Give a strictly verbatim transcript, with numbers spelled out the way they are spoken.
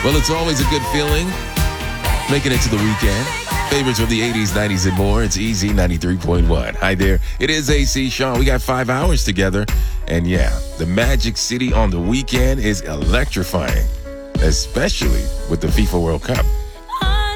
Well, it's always a good feeling making it to the weekend. Favorites from the eighties, nineties, and more. It's Easy ninety-three point one. Hi there. It is A C Sean. We got five hours together. And yeah, the Magic City on the weekend is electrifying, especially with the FIFA World Cup.